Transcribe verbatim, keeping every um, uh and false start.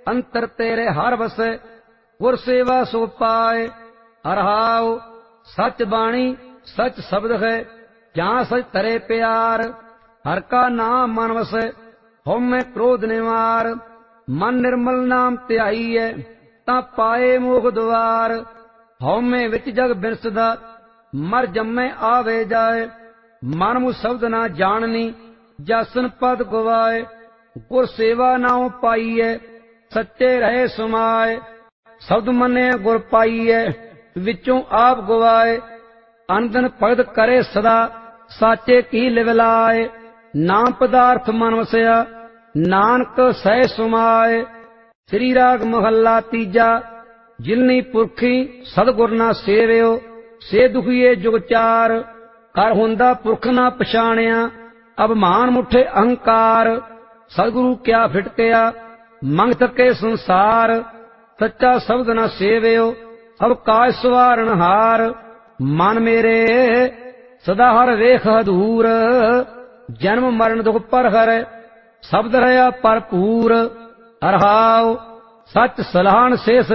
ਅੰਤਰ ਤੇਰੇ ਹਰ ਵਸੈ, ਗੁਰ ਸੇਵਾ ਸੋ ਪਾਏ। ਅਰਹਾਉ ਸੱਚ ਬਾਣੀ ਸੱਚ ਸ਼ਬਦ ਹੈ, ਜਾਂ ਸਚ ਤਰੇ ਪਿਆਰ। ਹਰ ਕਾ ਨਾਮ ਮਨ ਵਸੈ, ਹਉਮੈ ਕ੍ਰੋਧ ਨਿਵਾਰ। ਮਨ ਨਿਰਮਲ ਨਾਮ ਧਿਆਈਐ, ਤਾਂ ਪਾਏ ਮੋਖ ਦੁਆਰ। ਹਉਮੈ ਵਿੱਚ ਜਗ ਬਿਨਸਦਾ, ਮਰ ਜੰਮੈ ਆਵੇ ਜਾਏ। ਮਨ ਮੁ ਸ਼ਬਦ ਨਾ ਜਾਣਨੀ, ਜਾਸਨ ਪਦ ਗਵਾਏ। ਗੁਰ ਸੇਵਾ ਨਾਉ ਪਾਈਐ, ਸੱਚੇ ਰਹੇ ਸਮਾਏ। ਸ਼ਬਦ ਮੰਨਿਆ ਗੁਰ ਪਾਈਐ, ਵਿੱਚੋਂ ਆਪ ਗਵਾਏ। ਅਨੰਦਨ ਭਗਤ ਕਰੇ ਸਦਾ, ਸਾਚੇ ਕੀ ਲਿਵ ਲਾਏ। ਨਾਮ ਪਦਾਰਥ ਮਨ ਵਸਿਆ, ਨਾਨਕ ਸਹਿ ਸਮਾਏ। ਸ੍ਰੀ ਰਾਗ ਮਹੱਲਾ ਤੀਜਾ। ਜਿਲਨੀ ਪੁਰਖੀ ਸਤਿਗੁਰ ਨਾ ਸੇਵਿਓ, ਸੇ ਦੁਖੀਏ ਜੁਗ ਚਾਰ। ਕਰ ਹੁੰਦਾ ਪੁਰਖ ਨਾ ਪਛਾਣਿਆ, ਅਭਿਮਾਨ ਮੁਠੇ ਅਹੰਕਾਰ। ਸਤਿਗੁਰੂ ਕਿਆ ਫਿਟਕਿਆ, ਮੰਗ ਥਕੇ ਸੰਸਾਰ। ਸੱਚਾ ਸ਼ਬਦ ਨਾ ਸੇਵਿਓ, ਸਭ ਕਾਜ ਸਵਾਰਨ ਹਾਰ। ਮਨ ਮੇਰੇ ਸਦਾ ਹਰ ਵੇਖ ਹਦੂਰ, ਜਨਮ ਮਰਨ ਦੁਖ ਪਰ ਹਰੈ, ਸ਼ਬਦ ਰਹਾ ਭਰਪੂਰ। ਅਰਹਾਉ ਸੱਚ ਸਲਾਹਣ ਸੇ